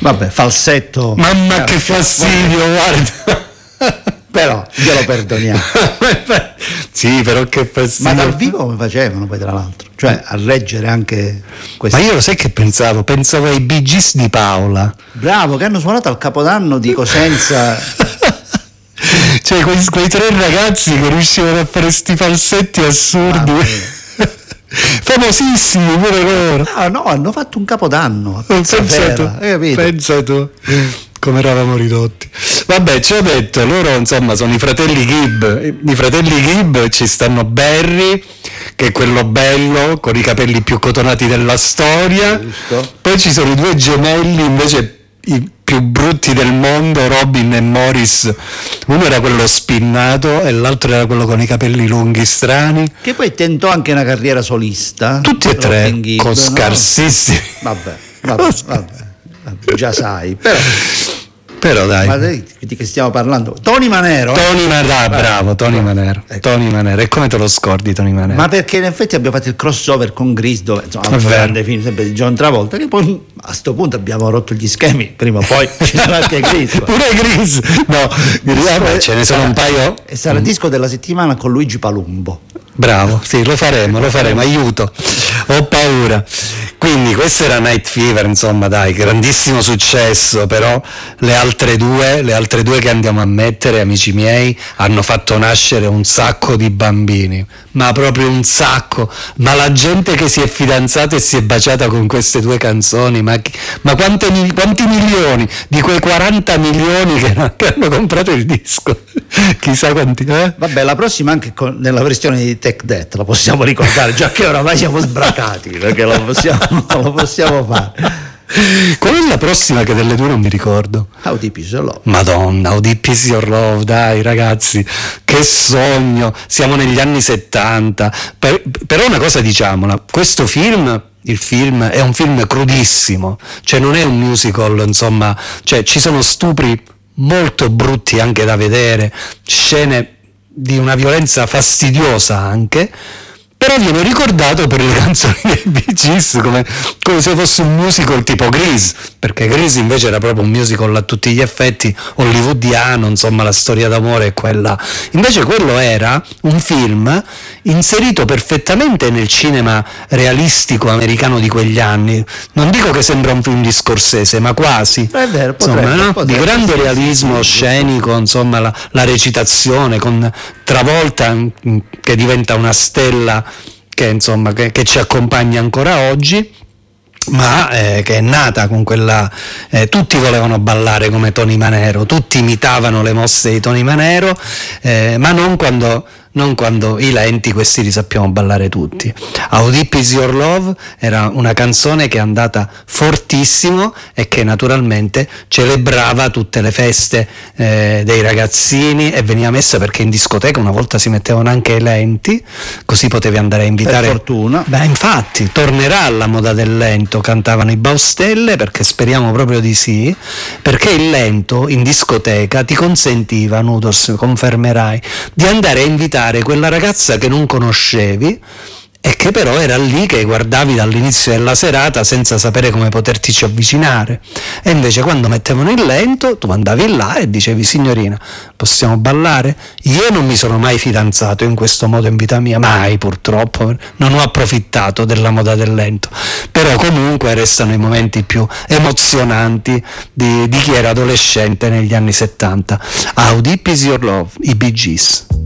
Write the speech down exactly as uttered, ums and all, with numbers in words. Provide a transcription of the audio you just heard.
Vabbè, falsetto. Mamma che fastidio, guarda. Però glielo perdoniamo. Sì, però che fastidio. Ma dal vivo come facevano poi, tra l'altro? Cioè a reggere anche questo. Ma io lo sai che pensavo? Pensavo ai Bee Gees di Paola. Bravo, che hanno suonato al Capodanno di Cosenza. Cioè quei, quei tre ragazzi che riuscivano a fare sti falsetti assurdi. Ah, famosissimi pure loro. Ah no, hanno fatto un Capodanno. Pensa tu, pensa tu come eravamo ridotti. Vabbè, ci ho detto, loro insomma sono i fratelli Gibb. I fratelli Gibb, ci stanno Barry, che è quello bello con i capelli più cotonati della storia. Giusto. Poi ci sono i due gemelli invece i più brutti del mondo, Robin e Morris. Uno era quello spinnato e l'altro era quello con i capelli lunghi strani, che poi tentò anche una carriera solista, tutti e tre Gibb, con no? scarsissimi. Vabbè, vabbè, vabbè, vabbè, già sai, però però dai. Ma di che stiamo parlando? Tony Manero. Tony eh? Manero, bravo, Tony Manero. Ecco. Tony Manero. E come te lo scordi Tony Manero? Ma perché in effetti abbiamo fatto il crossover con Grease, dove insomma un grande film sempre di John Travolta, che poi a sto punto abbiamo rotto gli schemi, prima o poi ci sarà anche Grease. Pure Grease. No, Grease, ce ne sono un paio. E sarà il disco della settimana con Luigi Palumbo. Bravo, sì, lo faremo, lo faremo, aiuto, ho paura. Quindi questo era Night Fever, insomma dai, grandissimo successo, però le altre due, le altre due che andiamo a mettere, amici miei, hanno fatto nascere un sacco di bambini, ma proprio un sacco, ma la gente che si è fidanzata e si è baciata con queste due canzoni, ma, ma quante, quanti milioni, di quei quaranta milioni che, che hanno comprato il disco, chissà quanti, eh? Vabbè, la prossima anche con, nella versione di Take That la possiamo ricordare, già che oramai siamo sbracati, perché lo possiamo, lo possiamo fare. Qual è la prossima che delle due non mi ricordo? How Deep Is Your Love. Madonna, How Deep Is Your Love, dai ragazzi, che sogno, siamo negli anni settanta. Per, però una cosa diciamola, questo film, il film è un film crudissimo, cioè non è un musical, insomma, cioè ci sono stupri molto brutti anche da vedere, scene di una violenza fastidiosa anche, però viene ricordato per le canzoni dei Bee Gees come, come se fosse un musical tipo Grease, perché Grease invece era proprio un musical a tutti gli effetti hollywoodiano, insomma la storia d'amore è quella, invece quello era un film inserito perfettamente nel cinema realistico americano di quegli anni. Non dico che sembra un film di Scorsese, ma quasi, è vero, insomma, potrebbe, no? potrebbe, di grande sì, realismo sì, sì, scenico, insomma la, la recitazione con Travolta che diventa una stella che insomma che, che ci accompagna ancora oggi, ma eh, che è nata con quella, eh, tutti volevano ballare come Tony Manero, tutti imitavano le mosse di Tony Manero, eh, ma non quando non quando i lenti, questi li sappiamo ballare tutti. How Deep Is Your Love era una canzone che è andata fortissimo e che naturalmente celebrava tutte le feste eh, dei ragazzini, e veniva messa perché in discoteca una volta si mettevano anche i lenti, così potevi andare a invitare. Per fortuna. Beh, infatti tornerà alla moda del lento, cantavano i Baustelle, perché speriamo proprio di sì, perché il lento in discoteca ti consentiva, Nudos confermerai, di andare a invitare quella ragazza che non conoscevi e che però era lì che guardavi dall'inizio della serata senza sapere come potertici avvicinare, e invece quando mettevano il lento tu andavi là e dicevi: signorina, possiamo ballare? Io non mi sono mai fidanzato in questo modo in vita mia, mai, purtroppo non ho approfittato della moda del lento, però comunque restano i momenti più emozionanti di, di chi era adolescente negli anni settanta. How Deep Is Your Love, i Bee Gees.